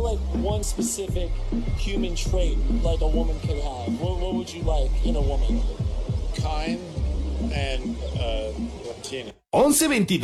like one specific human trait like a woman could have? What would you like in a woman? Kind and Latina. 11:22